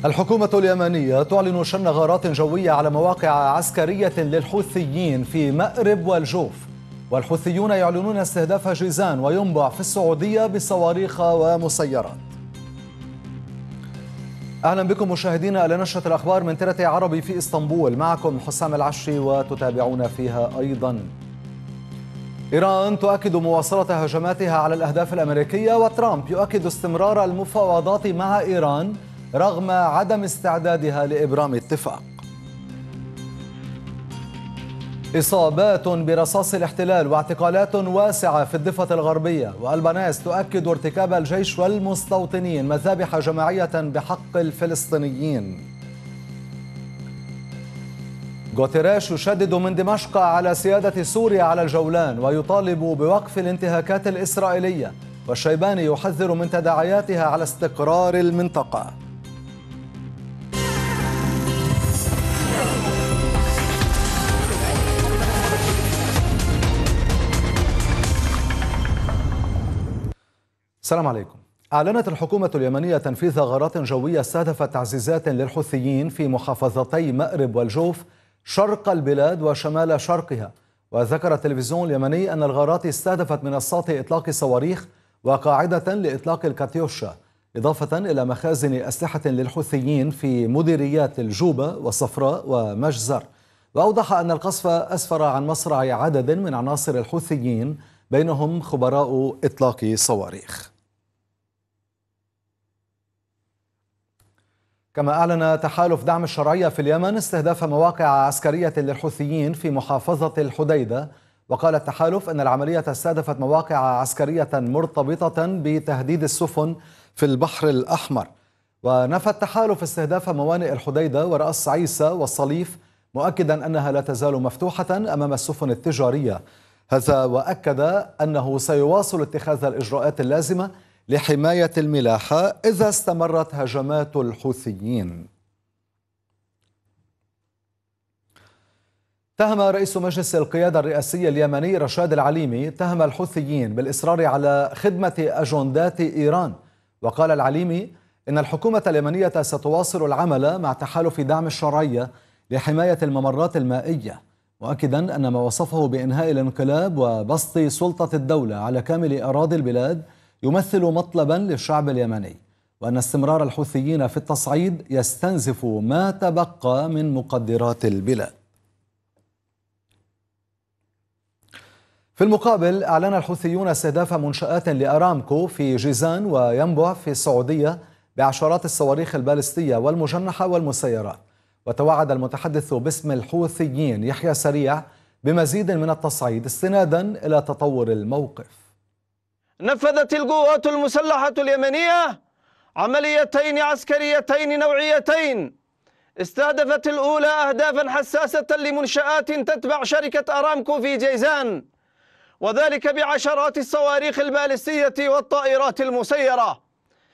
الحكومة اليمنية تعلن شن غارات جوية على مواقع عسكرية للحوثيين في مأرب والجوف، والحوثيون يعلنون استهداف جيزان وينبع في السعودية بصواريخ ومسيرات. أهلا بكم مشاهدينا على نشرة الأخبار من ترتي عربي في إسطنبول، معكم حسام العشي وتتابعون فيها أيضا. إيران تؤكد مواصلة هجماتها على الأهداف الأمريكية، وترامب يؤكد استمرار المفاوضات مع إيران رغم عدم استعدادها لإبرام اتفاق. إصابات برصاص الاحتلال واعتقالات واسعة في الضفة الغربية، وألبانيس تؤكد ارتكاب الجيش والمستوطنين مذابح جماعية بحق الفلسطينيين. غوتيريش يشدد من دمشق على سيادة سوريا على الجولان ويطالب بوقف الانتهاكات الإسرائيلية، والشيباني يحذر من تداعياتها على استقرار المنطقة. السلام عليكم. أعلنت الحكومة اليمنية تنفيذ غارات جوية استهدفت تعزيزات للحوثيين في محافظتي مأرب والجوف شرق البلاد وشمال شرقها. وذكر التلفزيون اليمني أن الغارات استهدفت منصات إطلاق صواريخ وقاعدة لإطلاق الكاتيوشا، إضافة إلى مخازن أسلحة للحوثيين في مديريات الجوبة وصفراء ومجزر. وأوضح أن القصف أسفر عن مصرع عدد من عناصر الحوثيين بينهم خبراء إطلاق صواريخ. كما أعلن تحالف دعم الشرعية في اليمن استهداف مواقع عسكرية للحوثيين في محافظة الحديدة. وقال التحالف أن العملية استهدفت مواقع عسكرية مرتبطة بتهديد السفن في البحر الأحمر. ونفى التحالف استهداف موانئ الحديدة ورأس عيسى والصليف، مؤكدا أنها لا تزال مفتوحة أمام السفن التجارية. هذا وأكد أنه سيواصل اتخاذ الإجراءات اللازمة لحماية الملاحة إذا استمرت هجمات الحوثيين. تهم رئيس مجلس القيادة الرئاسي اليمني رشاد العليمي الحوثيين بالإصرار على خدمة أجندات إيران. وقال العليمي إن الحكومة اليمنية ستواصل العمل مع تحالف دعم الشرعية لحماية الممرات المائية، مؤكدا أن ما وصفه بإنهاء الانقلاب وبسط سلطة الدولة على كامل أراضي البلاد يمثل مطلبا للشعب اليمني، وأن استمرار الحوثيين في التصعيد يستنزف ما تبقى من مقدرات البلاد. في المقابل أعلن الحوثيون استهداف منشآت لأرامكو في جيزان وينبع في السعودية بعشرات الصواريخ البالستية والمجنحة والمسيرات. وتوعد المتحدث باسم الحوثيين يحيى سريع بمزيد من التصعيد استنادا إلى تطور الموقف. نفذت القوات المسلحة اليمنية عمليتين عسكريتين نوعيتين، استهدفت الأولى أهدافا حساسة لمنشآت تتبع شركة أرامكو في جيزان، وذلك بعشرات الصواريخ البالستية والطائرات المسيرة.